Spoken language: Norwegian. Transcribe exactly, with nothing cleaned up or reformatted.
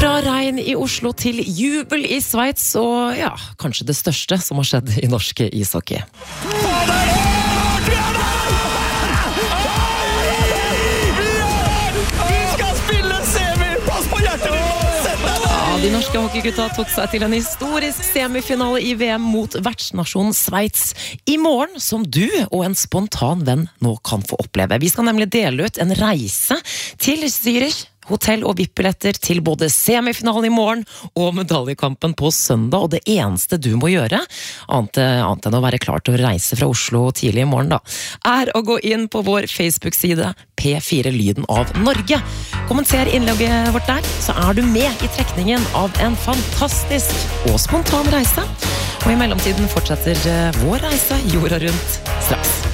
Fra regn i Oslo til jubel i Sveits, og ja, kanskje det største som har skjedd i norske ishockey. De norske hockeygutta tok seg til en historisk semifinale i V M mot vertsnasjonen Sveits i morgen, som du og en spontan venn nå kan få oppleve. Vi skal nemlig dele ut en reise til Zürich, hotell og V I P-billetter til både semifinalen i morgen og medaljekampen på søndag, og det eneste du må gjøre, annet, annet enn å være klar til å reise fra Oslo tidlig i morgen da, er å gå inn på vår Facebook-side P fire Lyden av Norge. Kommenter innlegget vårt der, så er du med i trekningen av en fantastisk og spontan reise. Og i mellomtiden fortsetter vår reise jorda rundt straks.